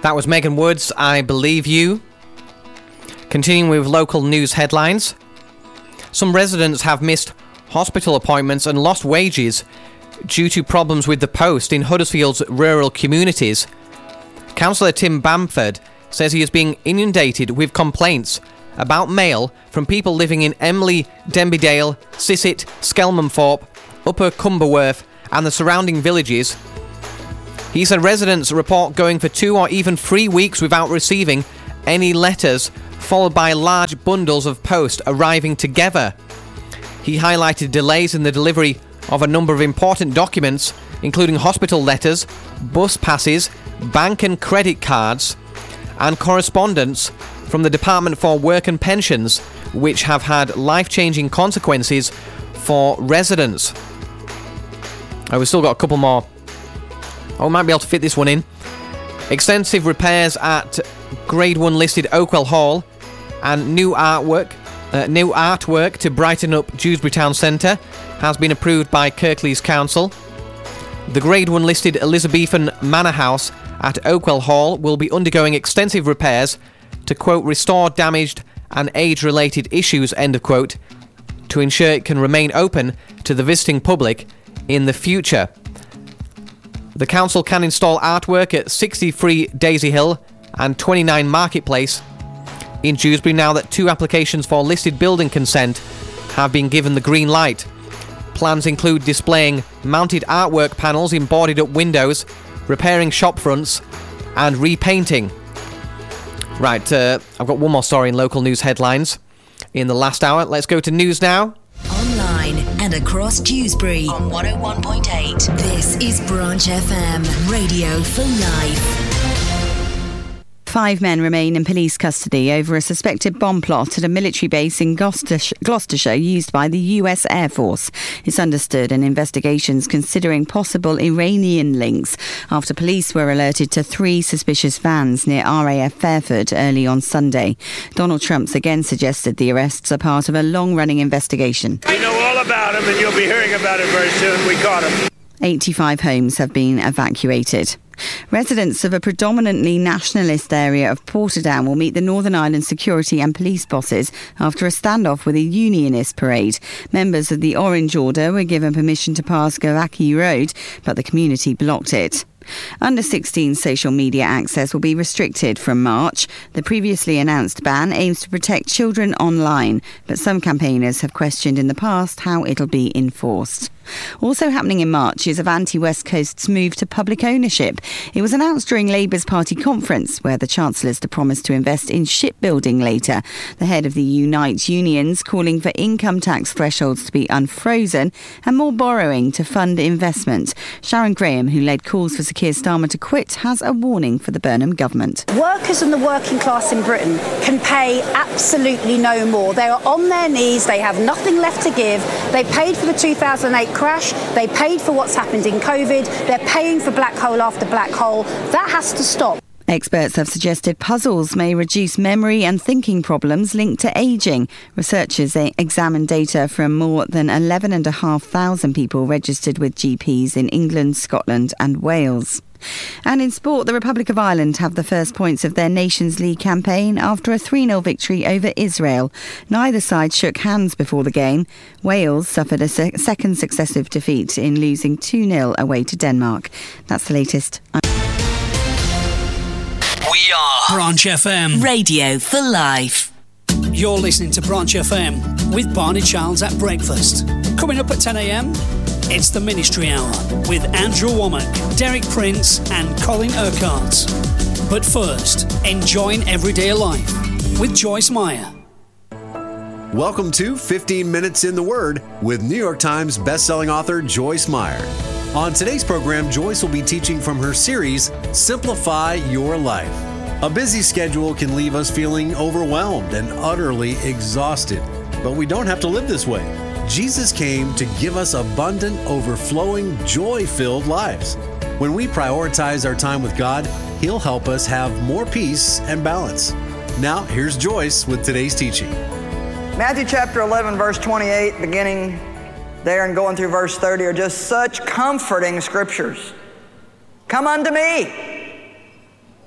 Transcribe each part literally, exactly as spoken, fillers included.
That was Megan Woods, I Believe You. Continuing with local news headlines. Some residents have missed hospital appointments and lost wages due to problems with the post in Huddersfield's rural communities. Councillor Tim Bamford says he is being inundated with complaints about mail from people living in Emley, Denbydale, Sisset, Skelmanthorpe, Upper Cumberworth and the surrounding villages. He said residents report going for two or even three weeks without receiving any letters, followed by large bundles of post arriving together. He highlighted delays in the delivery of a number of important documents, including hospital letters, bus passes, bank and credit cards, and correspondence from the Department for Work and Pensions, which have had life-changing consequences for residents. Oh, we've still got a couple more. Oh, we might be able to fit this one in. Extensive repairs at Grade one listed Oakwell Hall and new artwork uh, new artwork to brighten up Dewsbury Town Centre has been approved by Kirklees Council. The Grade one listed Elizabethan Manor House at Oakwell Hall will be undergoing extensive repairs to, quote, restore damaged and age-related issues, end of quote, to ensure it can remain open to the visiting public in the future. The council can install artwork at sixty-three Daisy Hill and twenty-nine Marketplace in Dewsbury now that two applications for listed building consent have been given the green light. Plans include displaying mounted artwork panels in boarded up windows, repairing shop fronts and repainting. Right, uh, I've got one more story in local news headlines in the last hour. Let's go to news now. Online and across Dewsbury on one oh one point eight. This is Branch F M, radio for life. Five men remain in police custody over a suspected bomb plot at a military base in Gloucestershire, Gloucestershire used by the U S Air Force. It's understood an investigation's considering possible Iranian links after police were alerted to three suspicious vans near R A F Fairford early on Sunday. Donald Trump's again suggested the arrests are part of a long-running investigation. We know all about him and you'll be hearing about it very soon. We caught him. eighty-five homes have been evacuated. Residents of a predominantly nationalist area of Portadown will meet the Northern Ireland security and police bosses after a standoff with a unionist parade. Members of the Orange Order were given permission to pass Gavaki Road, but the community blocked it. Under sixteen social media access will be restricted from March. The previously announced ban aims to protect children online, but some campaigners have questioned in the past how it'll be enforced. Also happening in March is Avanti West Coast's move to public ownership. It was announced during Labour's party conference, where the Chancellor's to promise to invest in shipbuilding later. The head of the Unite unions calling for income tax thresholds to be unfrozen and more borrowing to fund investment. Sharon Graham, who led calls for Sir Keir Starmer to quit, has a warning for the Burnham government. Workers and the working class in Britain can pay absolutely no more. They are on their knees. They have nothing left to give. They paid for the two thousand eight crash. They paid for what's happened in COVID. They're paying for black hole after black hole. That has to stop. Experts have suggested puzzles may reduce memory and thinking problems linked to ageing. Researchers examined data from more than eleven thousand five hundred people registered with G Ps in England, Scotland and Wales. And in sport, the Republic of Ireland have the first points of their Nations League campaign after a three nil victory over Israel. Neither side shook hands before the game. Wales suffered a se- second successive defeat in losing two nil away to Denmark. That's the latest. We are Branch F M, radio for life. You're listening to Branch F M with Barney Childs at breakfast. Coming up at ten a.m, it's the Ministry Hour with Andrew Womack, Derek Prince and Colin Urquhart. But first, enjoying everyday life with Joyce Meyer. Welcome to fifteen minutes in the Word with New York Times bestselling author Joyce Meyer. On today's program, Joyce will be teaching from her series, Simplify Your Life. A busy schedule can leave us feeling overwhelmed and utterly exhausted, but we don't have to live this way. Jesus came to give us abundant, overflowing, joy-filled lives. When we prioritize our time with God, He'll help us have more peace and balance. Now, here's Joyce with today's teaching. Matthew chapter eleven, verse twenty-eight, beginning there and going through verse thirty, are just such comforting scriptures. Come unto me,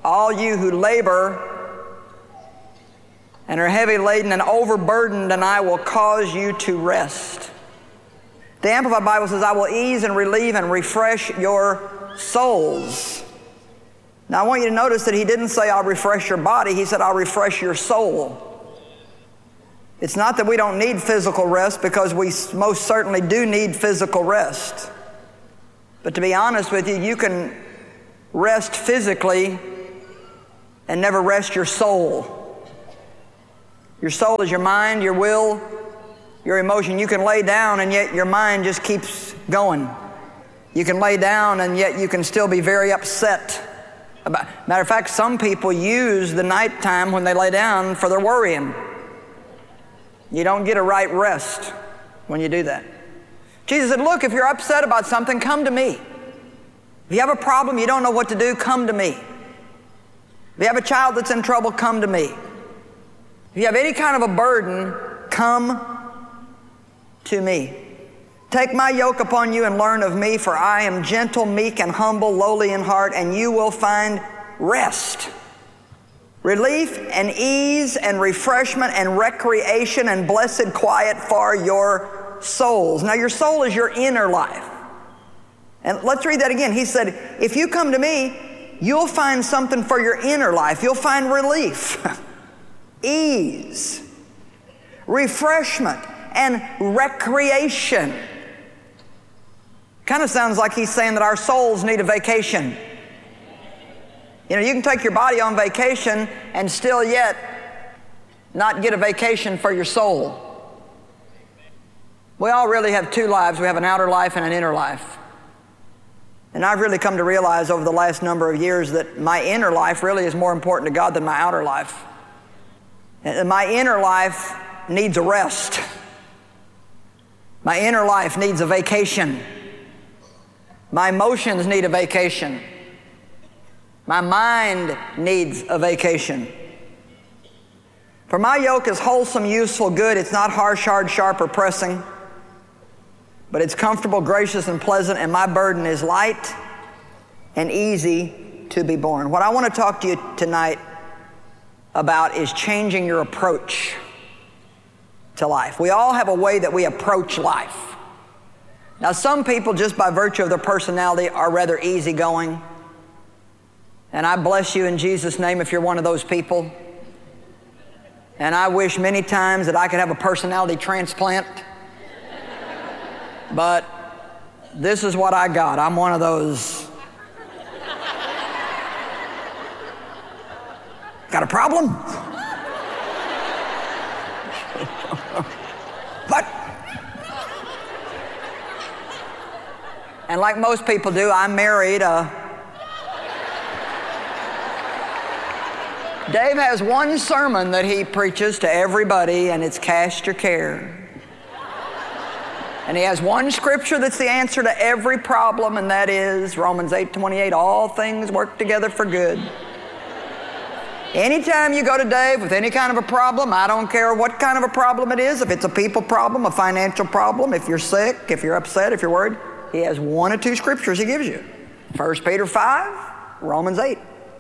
all you who labor and are heavy laden and overburdened, and I will cause you to rest. The Amplified Bible says, I will ease and relieve and refresh your souls. Now I want you to notice that he didn't say I'll refresh your body, he said I'll refresh your soul. It's not that we don't need physical rest, because we most certainly do need physical rest. But to be honest with you, you can rest physically and never rest your soul. Your soul is your mind, your will, your emotion. You can lay down and yet your mind just keeps going. You can lay down and yet you can still be very upset. About, matter of fact, some people use the nighttime when they lay down for their worrying. You don't get a right rest when you do that. Jesus said, look, if you're upset about something, come to me. If you have a problem, you don't know what to do, come to me. If you have a child that's in trouble, come to me. If you have any kind of a burden, come to me. Take my yoke upon you and learn of me, for I am gentle, meek, and humble, lowly in heart, and you will find rest, relief and ease and refreshment and recreation and blessed quiet for your souls. Now your soul is your inner life. And let's read that again. He said, if you come to me, you'll find something for your inner life. You'll find relief, ease, refreshment, and recreation. Kind of sounds like he's saying that our souls need a vacation. You know, you can take your body on vacation and still yet not get a vacation for your soul. We all really have two lives. We have an outer life and an inner life. And I've really come to realize over the last number of years that my inner life really is more important to God than my outer life. And my inner life needs a rest. My inner life needs a vacation. My emotions need a vacation. My mind needs a vacation. For my yoke is wholesome, useful, good. It's not harsh, hard, sharp, or pressing, but it's comfortable, gracious, and pleasant, and my burden is light and easy to be borne. What I want to talk to you tonight about is changing your approach to life. We all have a way that we approach life. Now, some people, just by virtue of their personality, are rather easygoing. And I bless you in Jesus' name if you're one of those people. And I wish many times that I could have a personality transplant. But this is what I got. I'm one of those. Got a problem? What? And like most people do, I married a... Dave has one sermon that he preaches to everybody, and it's cast your care. And he has one scripture that's the answer to every problem, and that is Romans eight twenty-eight, all things work together for good. Anytime you go to Dave with any kind of a problem, I don't care what kind of a problem it is, if it's a people problem, a financial problem, if you're sick, if you're upset, if you're worried, he has one or two scriptures he gives you. First Peter five, Romans eight.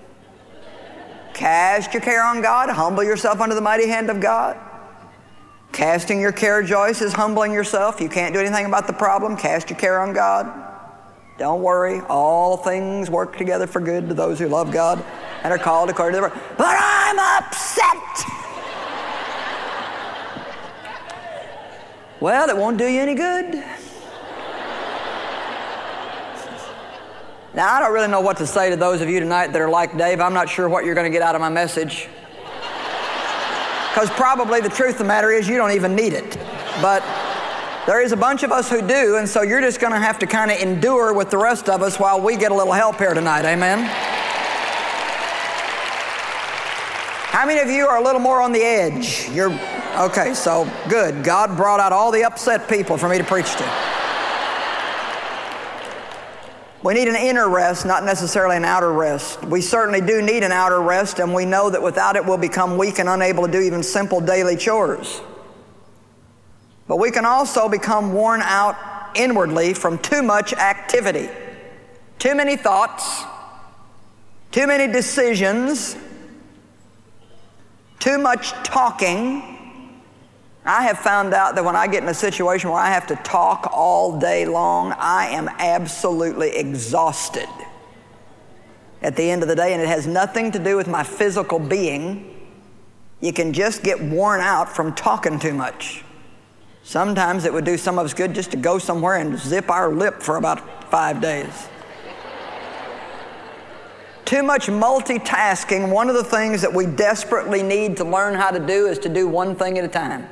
Cast your care on God, humble yourself under the mighty hand of God. Casting your care, Joyce, is humbling yourself. You can't do anything about the problem. Cast your care on God. Don't worry. All things work together for good to those who love God and are called according to the word. But I'm upset. Well, it won't do you any good. Now, I don't really know what to say to those of you tonight that are like Dave. I'm not sure what you're going to get out of my message. Because probably the truth of the matter is you don't even need it. But there is a bunch of us who do, and so you're just going to have to kind of endure with the rest of us while we get a little help here tonight. Amen? How many of you are a little more on the edge? You're okay, so good. God brought out all the upset people for me to preach to. We need an inner rest, not necessarily an outer rest. We certainly do need an outer rest, and we know that without it we'll become weak and unable to do even simple daily chores. But we can also become worn out inwardly from too much activity. Too many thoughts, too many decisions, too much talking. I have found out that when I get in a situation where I have to talk all day long, I am absolutely exhausted at the end of the day, and it has nothing to do with my physical being. You can just get worn out from talking too much. Sometimes it would do some of us good just to go somewhere and zip our lip for about five days. Too much multitasking. One of the things that we desperately need to learn how to do is to do one thing at a time.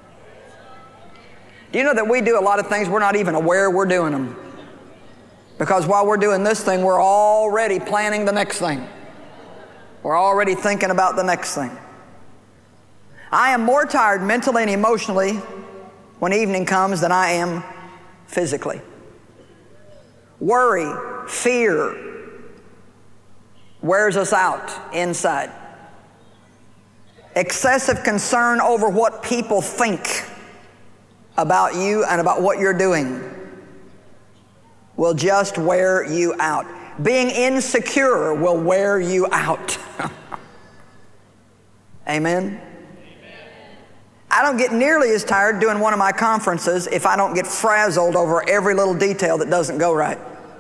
Do you know that we do a lot of things we're not even aware we're doing them? Because while we're doing this thing, we're already planning the next thing. We're already thinking about the next thing. I am more tired mentally and emotionally when evening comes than I am physically. Worry, fear wears us out inside. Excessive concern over what people think about you and about what you're doing will just wear you out. Being insecure will wear you out. Amen? I don't get nearly as tired doing one of my conferences if I don't get frazzled over every little detail that doesn't go right.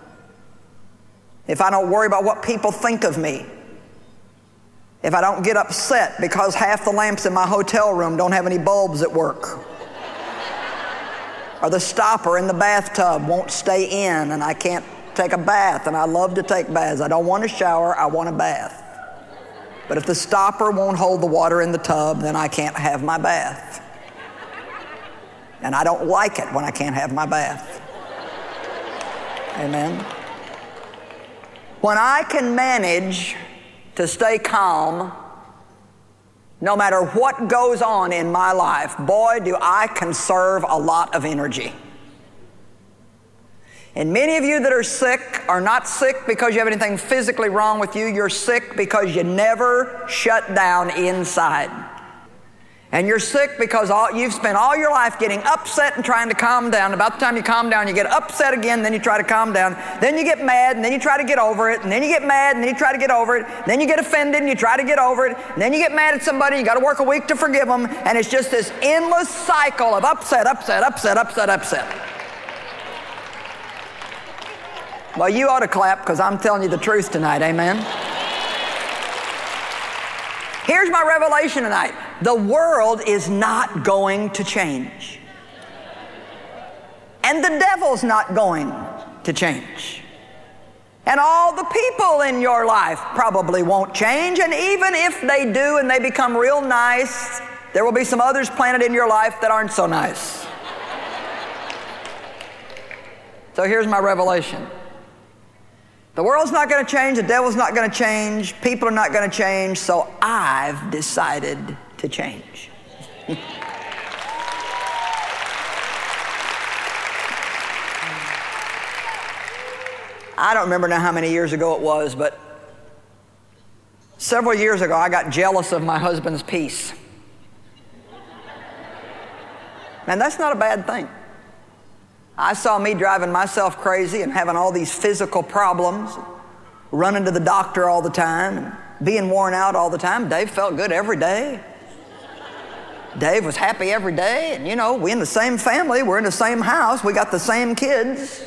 If I don't worry about what people think of me. If I don't get upset because half the lamps in my hotel room don't have any bulbs that work. Or the stopper in the bathtub won't stay in and I can't take a bath, and I love to take baths. I don't want a shower, I want a bath. But if the stopper won't hold the water in the tub, then I can't have my bath. And I don't like it when I can't have my bath. Amen? When I can manage to stay calm no matter what goes on in my life, boy, do I conserve a lot of energy. And many of you that are sick are not sick because you have anything physically wrong with you. You're sick because you never shut down inside. And you're sick because all, you've spent all your life getting upset and trying to calm down. About the time you calm down, you get upset again, then you try to calm down. Then you get mad, and then you try to get over it. And then you get mad, and then you try to get over it. Then you get offended, and you try to get over it. And then you get mad at somebody, you got to work a week to forgive them. And it's just this endless cycle of upset, upset, upset, upset, upset. Well, you ought to clap because I'm telling you the truth tonight, amen? Here's my revelation tonight. The world is not going to change. And the devil's not going to change. And all the people in your life probably won't change. And even if they do and they become real nice, there will be some others planted in your life that aren't so nice. So here's my revelation. The world's not going to change, the devil's not going to change, people are not going to change, so I've decided to change. I don't remember now how many years ago it was, but several years ago I got jealous of my husband's peace. And that's not a bad thing. I saw me driving myself crazy and having all these physical problems, running to the doctor all the time, and being worn out all the time. Dave felt good every day. Dave was happy every day, and you know, we're in the same family, we're in the same house, we got the same kids.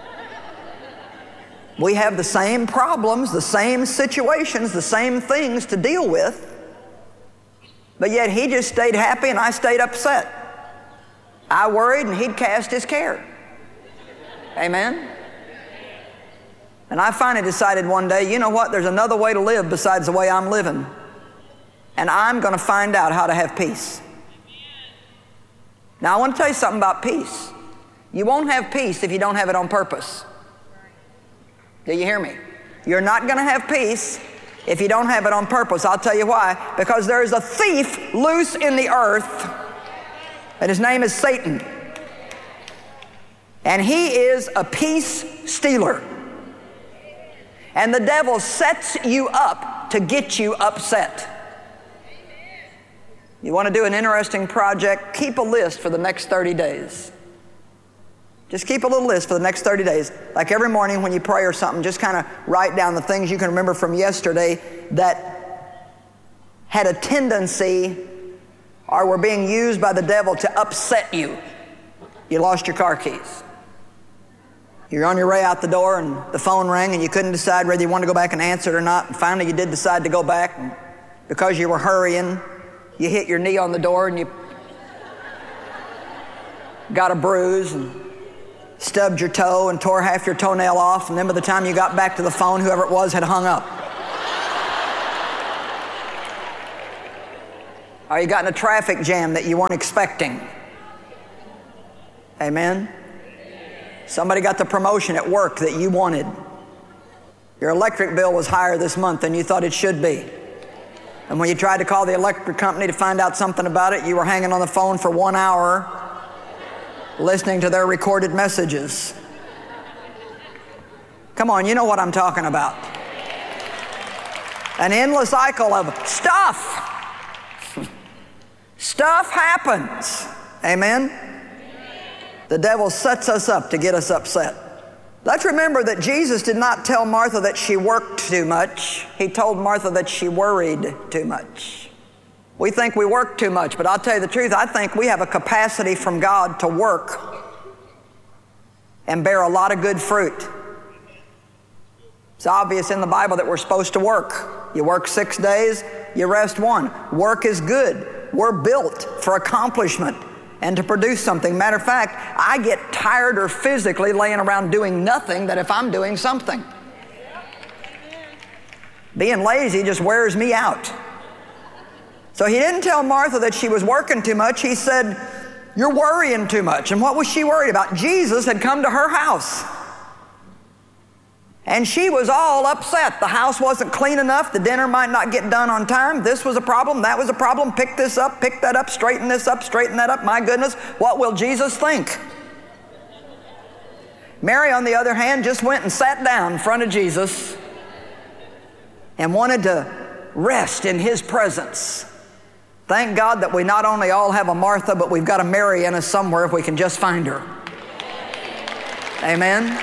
We have the same problems, the same situations, the same things to deal with. But yet he just stayed happy and I stayed upset. I worried and he'd cast his care. Amen? And I finally decided one day, you know what, there's another way to live besides the way I'm living. And I'm going to find out how to have peace. Now I want to tell you something about peace. You won't have peace if you don't have it on purpose. Do you hear me? You're not going to have peace if you don't have it on purpose. I'll tell you why. Because there is a thief loose in the earth, and his name is Satan. And he is a peace stealer. And the devil sets you up to get you upset. You want to do an interesting project? Keep a list for the next thirty days. Just keep a little list for the next thirty days. Like every morning when you pray or something, just kind of write down the things you can remember from yesterday that had a tendency or were being used by the devil to upset you. You lost your car keys. You're on your way out the door and the phone rang and you couldn't decide whether you wanted to go back and answer it or not. And finally you did decide to go back. And because you were hurrying, you hit your knee on the door and you got a bruise and stubbed your toe and tore half your toenail off. And then by the time you got back to the phone, whoever it was had hung up. Or you got in a traffic jam that you weren't expecting. Amen? Somebody got the promotion at work that you wanted. Your electric bill was higher this month than you thought it should be. And when you tried to call the electric company to find out something about it, you were hanging on the phone for one hour listening to their recorded messages. Come on, you know what I'm talking about. An endless cycle of stuff. Stuff happens. Amen? The devil sets us up to get us upset. Let's remember that Jesus did not tell Martha that she worked too much. He told Martha that she worried too much. We think we work too much, but I'll tell you the truth, I think we have a capacity from God to work and bear a lot of good fruit. It's obvious in the Bible that we're supposed to work. You work six days, you rest one. Work is good. We're built for accomplishment and to produce something. Matter of fact, I get tireder physically laying around doing nothing than if I'm doing something. Being lazy just wears me out. So he didn't tell Martha that she was working too much. He said, you're worrying too much. And what was she worried about? Jesus had come to her house. And she was all upset. The house wasn't clean enough. The dinner might not get done on time. This was a problem. That was a problem. Pick this up, pick that up, straighten this up, straighten that up. My goodness, what will Jesus think? Mary, on the other hand, just went and sat down in front of Jesus and wanted to rest in His presence. Thank God that we not only all have a Martha, but we've got a Mary in us somewhere if we can just find her. Amen?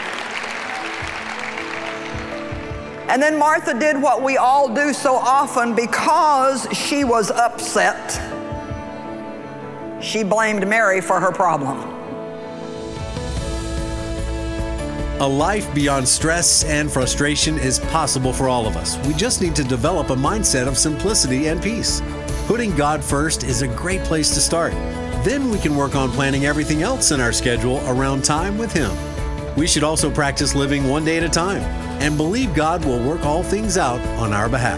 And then Martha did what we all do so often because she was upset. She blamed Mary for her problem. A life beyond stress and frustration is possible for all of us. We just need to develop a mindset of simplicity and peace. Putting God first is a great place to start. Then we can work on planning everything else in our schedule around time with Him. We should also practice living one day at a time and believe God will work all things out on our behalf.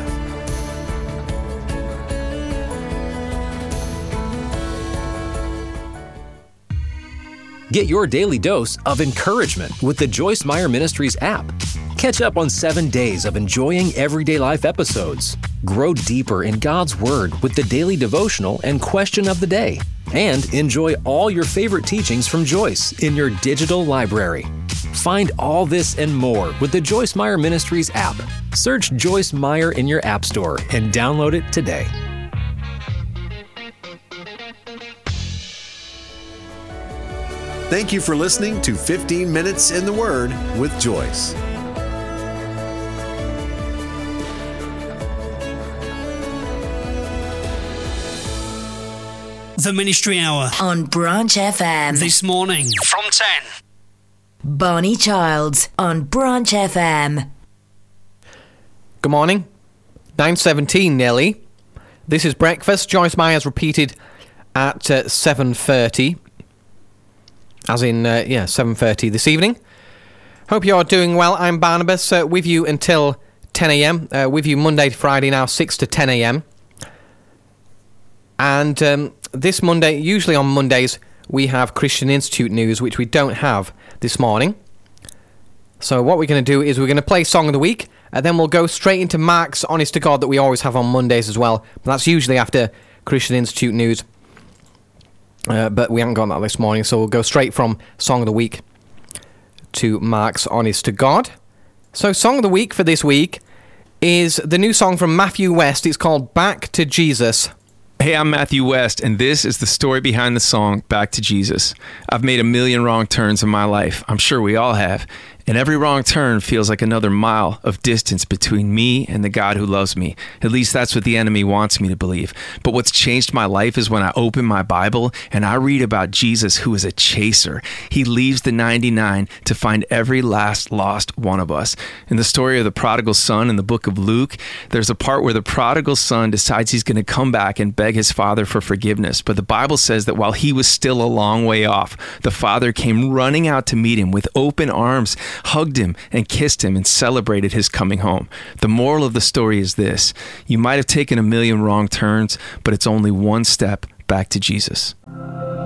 Get your daily dose of encouragement with the Joyce Meyer Ministries app. Catch up on seven days of enjoying everyday life episodes. Grow deeper in God's Word with the daily devotional and question of the day. And enjoy all your favorite teachings from Joyce in your digital library. Find all this and more with the Joyce Meyer Ministries app. Search Joyce Meyer in your app store and download it today. Thank you for listening to fifteen minutes in the Word with Joyce. The Ministry Hour on Branch F M. This morning from ten. Barney Childs on Branch F M. Good morning. nine seventeen nearly. This is breakfast. Joyce Meyer's repeated at uh, seven thirty. As in, uh, yeah, seven thirty this evening. Hope you're doing well. I'm Barnabas, uh, with you until ten a.m. Uh, with you Monday to Friday now, six to ten a.m. And um, this Monday, usually on Mondays, we have Christian Institute news, which we don't have this morning. So what we're going to do is we're going to play Song of the Week, and then we'll go straight into Mark's Honest to God that we always have on Mondays as well. But that's usually after Christian Institute news. Uh, but we haven't got that this morning, so we'll go straight from Song of the Week to Mark's Honest to God. So Song of the Week for this week is the new song from Matthew West. It's called Back to Jesus. Hey, I'm Matthew West, and this is the story behind the song, Back to Jesus. I've made a million wrong turns in my life. I'm sure we all have. And every wrong turn feels like another mile of distance between me and the God who loves me. At least that's what the enemy wants me to believe. But what's changed my life is when I open my Bible and I read about Jesus, who is a chaser. He leaves the ninety-nine to find every last lost one of us. In the story of the prodigal son in the book of Luke, there's a part where the prodigal son decides he's going to come back and beg his father for forgiveness. But the Bible says that while he was still a long way off, the father came running out to meet him with open arms, hugged him and kissed him and celebrated his coming home. The moral of the story is this: you might have taken a million wrong turns, but it's only one step back to Jesus.